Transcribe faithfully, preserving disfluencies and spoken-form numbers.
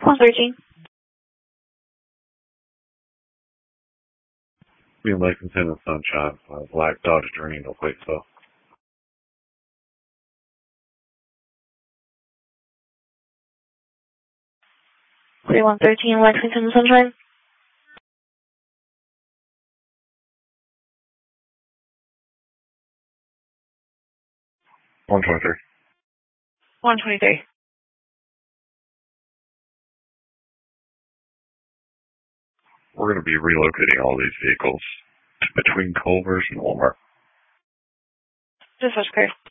one thirteen. Being Lexington and Sunshine, uh, Black Dodge Dream, no quick so. three one thirteen Lexington and Sunshine. one twenty-three. one twenty-three. We're going to be relocating all these vehicles between Culver's and Walmart. This is clear.